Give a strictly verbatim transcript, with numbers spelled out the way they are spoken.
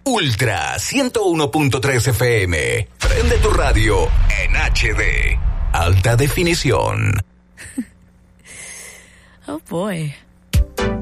Ultra ciento uno punto tres F M. Prende tu radio en H D. Alta definición. Oh boy.